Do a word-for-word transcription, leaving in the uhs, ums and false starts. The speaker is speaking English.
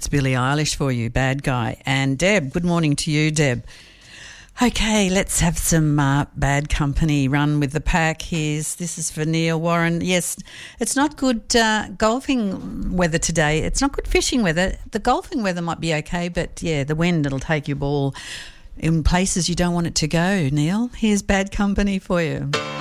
That's Billie Eilish for you, Bad Guy. And Deb, good morning to you, Deb. Okay, let's have some uh, Bad Company Run with the Pack. Here's, this is for Neil Warren. Yes, it's not good uh, golfing weather today. It's not good fishing weather. The golfing weather might be okay, but, yeah, the wind, it'll take your ball in places you don't want it to go, Neil. Here's Bad Company for you.